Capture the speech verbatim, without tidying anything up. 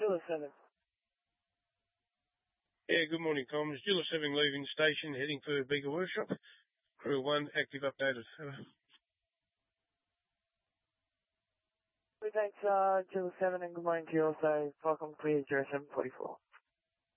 Zulu seven. Yeah, good morning, comms. Zulu seven leaving station, heading for Bega Workshop. Crew one, active updated. Over. Thanks, uh, Zulu seven, and good morning to you also. Welcome, clear zero seven forty-four.